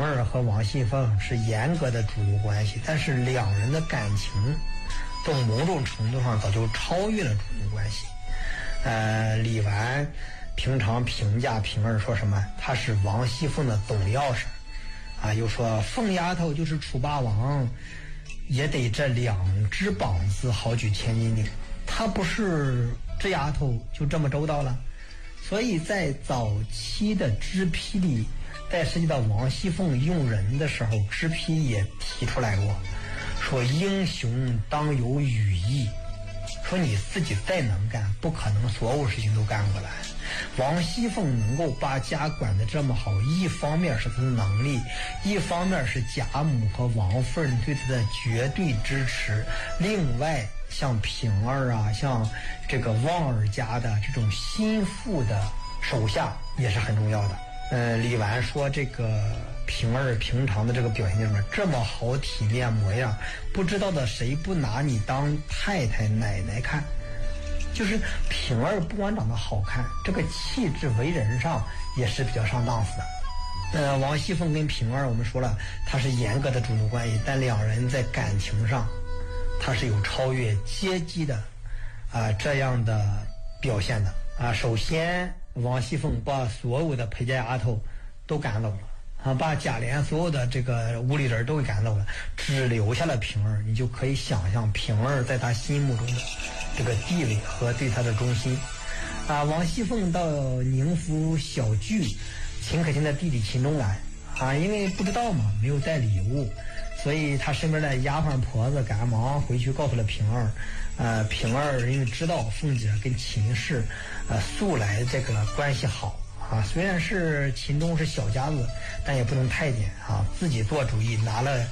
儿和王熙凤是严格的主奴关系，但是两人的感情从某种程度上早就超越了主奴关系。李纨平常评价平儿说什么？她是王熙凤的总钥匙啊，又说凤丫头就是楚霸王也得这2只膀子好举千斤顶，她不是这丫头就这么周到了。所以在早期的支批里，在涉及到王熙凤用人的时候，支批也提出来过，说英雄当有羽翼，说你自己再能干，不可能所有事情都干过来。王熙凤能够把家管得这么好，一方面是她的能力，一方面是贾母和王夫人对她的绝对支持。另外像平儿啊，像这个旺儿家的这种心腹的手下也是很重要的。李纨说这个平儿平常的这个表现就是这么好体面模样，不知道的谁不拿你当太太奶奶看。就是平儿不光长得好看，这个气质为人上也是比较上档次的。王熙凤跟平儿我们说了，她是严格的主奴关系，但两人在感情上她是有超越阶级的这样的表现的首先王熙凤把所有的陪嫁丫头都赶走了把贾琏所有的这个屋里人都给赶走了，只留下了平儿。你就可以想象平儿在他心目中的这个地位和对他的忠心王熙凤到宁府小聚秦可卿的弟弟秦钟来因为不知道嘛，没有带礼物，所以他身边的丫鬟婆子赶忙回去告诉了平儿。平儿因为知道凤姐跟秦氏素来这个关系好虽然是秦钟是小家子，但也不能太监自己做主意，拿了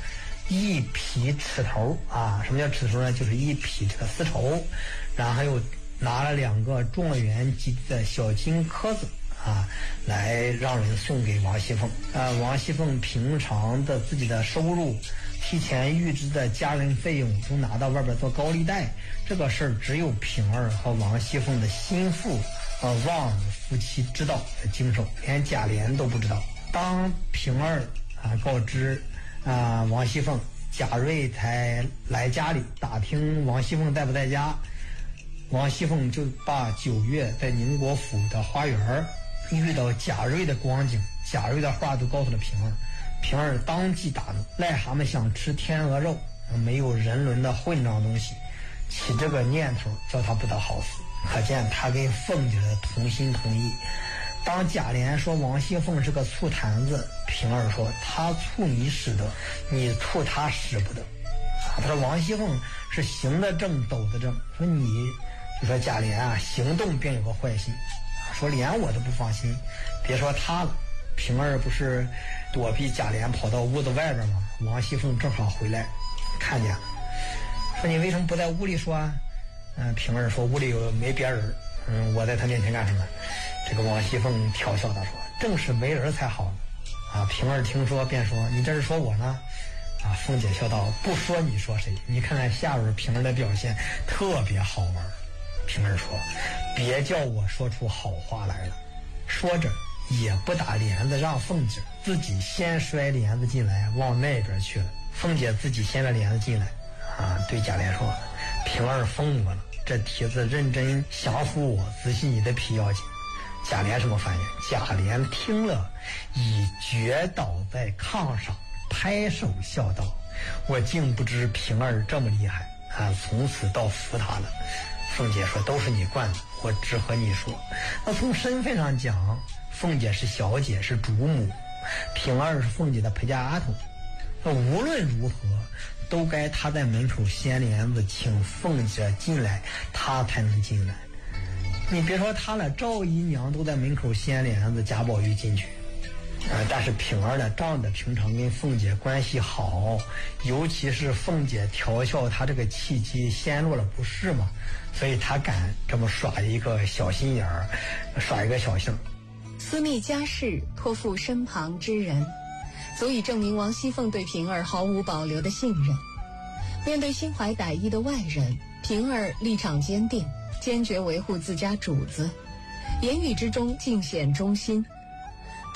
1匹尺头什么叫尺头呢？就是1匹这个丝绸，然后又拿了2个状元级的小金壳子来让人送给王熙凤。王熙凤平常的自己的收入，提前预支的家人费用都拿到外边做高利贷，这个事儿只有平儿和王熙凤的心腹旺儿夫妻知道经手，连贾琏都不知道。当平儿告知王熙凤，贾瑞才来家里打听王熙凤在不在家，王熙凤就把9月在宁国府的花园遇到贾瑞的光景，贾瑞的话都告诉了平儿。平儿当即大怒，癞蛤蟆想吃天鹅肉，没有人伦的混账东西，起这个念头叫他不得好死。可见他跟凤姐的同心同意。当贾琏说王熙凤是个醋坛子，平儿说他醋你使得，你醋他使不得他说王熙凤是行得正走得正，说你就说贾琏行动便有个坏心说连我都不放心，别说他了。平儿不是躲避贾琏跑到屋子外边吗？王熙凤正好回来看见，说你为什么不在屋里说平儿说屋里没别人我在他面前干什么？这个王熙凤调笑他说正是没人才好平儿听说便说你这是说我呢凤姐笑道不说你说谁？你看看下边平儿的表现特别好玩。平儿说别叫我说出好话来了，说着也不打帘子，让凤姐自己先摔帘子进来往那边去了。凤姐自己掀了帘子进来对贾琏说平儿疯我了，这蹄子认真降服我，仔细你的皮要紧。贾琏什么反应？贾琏听了已厥倒在炕上，拍手笑道我竟不知平儿这么厉害从此倒服他了。凤姐说都是你惯的，我只和你说。那从身份上讲，凤姐是小姐，是主母，平儿是凤姐的陪嫁丫头，那无论如何都该她在门口掀帘子请凤姐进来，她才能进来。你别说她了，赵姨娘都在门口掀帘子，贾宝玉进去但是平儿呢，仗着平常跟凤姐关系好，尤其是凤姐调笑她这个契机陷落了不是嘛，所以她敢这么耍一个小心眼儿，耍一个小性。 私密家事托付身旁之人，足以证明王熙凤对平儿毫无保留的信任。面对心怀歹意的外人，平儿立场坚定，坚决维护自家主子，言语之中尽显忠心。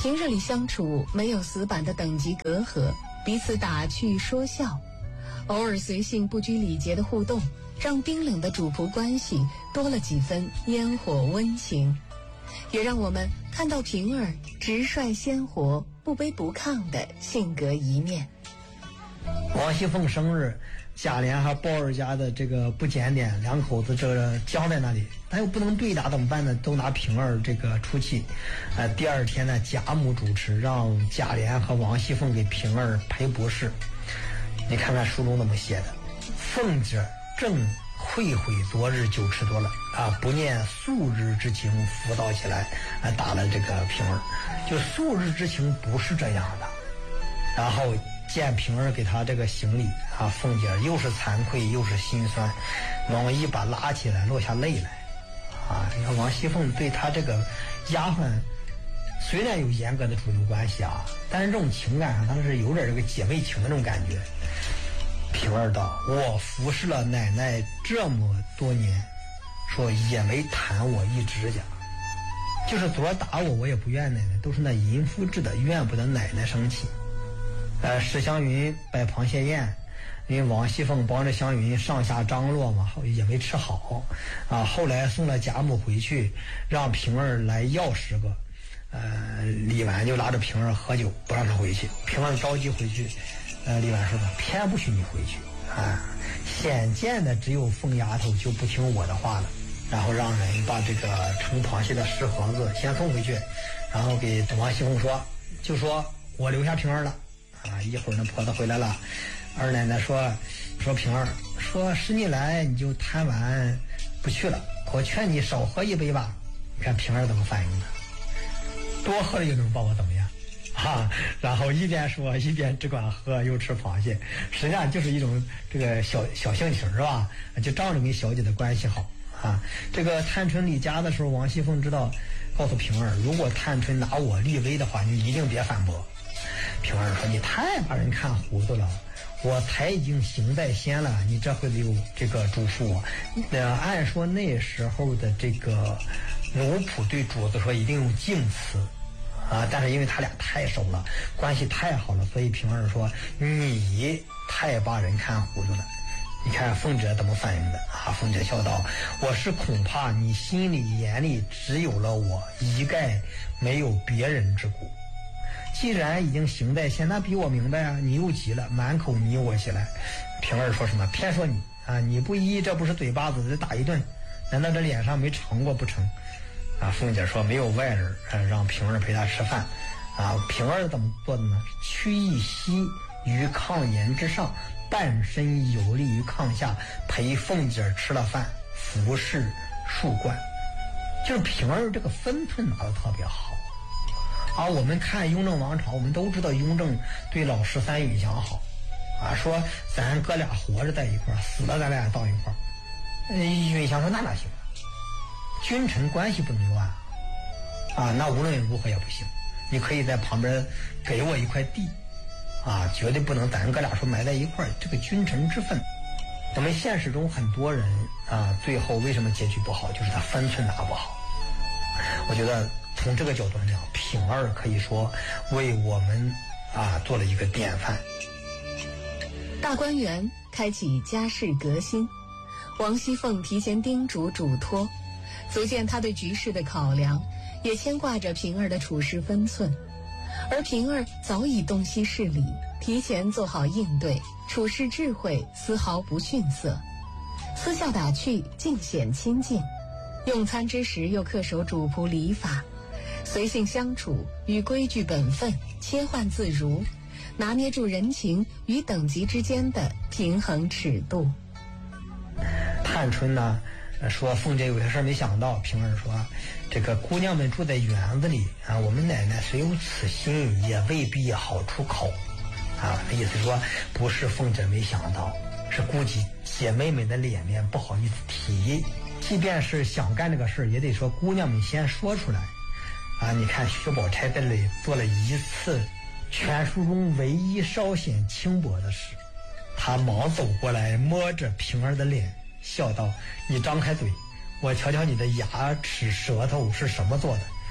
平日里相处没有死板的等级隔阂，彼此打趣说笑，偶尔随性不拘礼节的互动，让冰冷的主仆关系多了几分烟火温情，也让我们看到平儿直率鲜活、不卑不亢的性格一面。 王熙凤生日，贾琏和鲍二家的这个不检点，两口子这个僵在那里，他又不能对打，怎么办呢？都拿平儿这个出气。第二天呢，贾母主持，让贾琏和王熙凤给平儿赔不是。你看看书中怎么写的：凤姐正悔悔昨日酒吃多了啊，不念素日之情，浮躁起来打了这个平儿。就素日之情不是这样的。然后见平儿给他这个行礼啊，凤姐又是惭愧又是心酸，往一把拉起来，落下泪来啊。你看王熙凤对他这个丫鬟虽然有严格的主奴关系啊，但是这种情感上当时有点这个姐妹情的那种感觉。平儿道：我服侍了奶奶这么多年，说也没弹我一指甲，就是昨儿打我也不怨奶奶，都是那淫妇治的，怨不得奶奶生气。史湘云摆螃蟹宴，因为王熙凤帮着湘云上下张罗嘛，也没吃好啊。后来送了贾母回去，让平儿来要10个，李纨就拉着平儿喝酒，不让她回去。平儿着急回去，李纨说偏不许你回去啊！显见的只有凤丫头就不听我的话了。然后让人把这个盛螃蟹的食盒子先送回去，然后给王熙凤说，就说我留下平儿了。啊，一会儿那婆子回来了，二奶奶说平儿，说是你来你就贪玩不去了，我劝你少喝一杯吧。你看平儿怎么反应的？多喝了又能把我怎么样啊？然后一边说一边只管喝又吃螃蟹，实际上就是一种这个小性情是吧？就仗着跟小姐的关系好啊。这个探春离家的时候，王熙凤知道，告诉平儿，如果探春拿我立威的话，你一定别反驳。平儿说：“你太把人看糊涂了，我才已经行在先了，你这回又这个嘱咐我。按说那时候的这个奴仆对主子说一定用敬词啊，但是因为他俩太熟了，关系太好了，所以平儿说你太把人看糊涂了。你看凤姐怎么反应的啊？凤姐笑道：我是恐怕你心里眼里只有了我，一概没有别人之故。既然已经行在先，那比我明白啊！你又急了，满口你我起来。平儿说什么？偏说你啊！你不依，这不是嘴巴子，得打一顿。难道这脸上没尝过不成？啊！凤姐说没有外人，让平儿陪她吃饭。啊！平儿怎么做的呢？屈一膝于炕沿之上，半身有立于炕下，陪凤姐吃了饭，服侍数贯。就是平儿这个分寸拿得特别好。啊，我们看雍正王朝，我们都知道雍正对老13允祥好，啊，说咱哥俩活着在一块儿，死了咱俩到一块儿。允祥说那哪行啊？君臣关系不能乱啊，那无论如何也不行。你可以在旁边给我一块地，啊，绝对不能咱哥俩说埋在一块儿，这个君臣之分。我们现实中很多人啊，最后为什么结局不好，就是他分寸拿不好。我觉得从这个角度来讲，平儿可以说为我们啊做了一个典范。 大观园开启家事革新，王熙凤提前叮嘱嘱托，足见她对局势的考量，也牵挂着平儿的处事分寸。而平儿早已洞悉事理，提前做好应对，处事智慧丝毫不逊色，私下打趣尽显亲近，用餐之时又恪守主仆礼法，随性相处与规矩本分切换自如，拿捏住人情与等级之间的平衡尺度。 探春呢说凤姐有些事没想到，平儿说这个姑娘们住在园子里啊，我们奶奶虽有此心，也未必好出口啊。意思说不是凤姐没想到，是顾及姐妹们的脸面，不好意思提。即便是想干这个事，也得说姑娘们先说出来啊。你看薛宝钗在这里做了一次全书中唯一稍显轻薄的事，她忙走过来摸着平儿的脸，笑道：你张开嘴，我瞧瞧你的牙齿舌头是什么做的。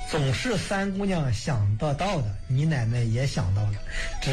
总是三姑娘想得到的，你奶奶也想到了。